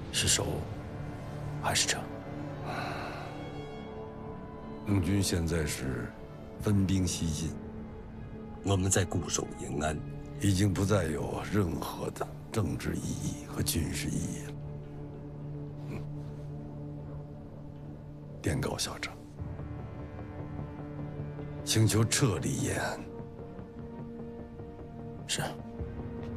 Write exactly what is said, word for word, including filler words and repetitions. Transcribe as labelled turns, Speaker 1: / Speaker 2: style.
Speaker 1: 是守还是撤？
Speaker 2: 孟军现在是分兵西进，
Speaker 3: 我们在固守延安，
Speaker 2: 已经不再有任何的政治意义和军事意义了。嗯，电告校长，请求撤离延安。
Speaker 1: 是。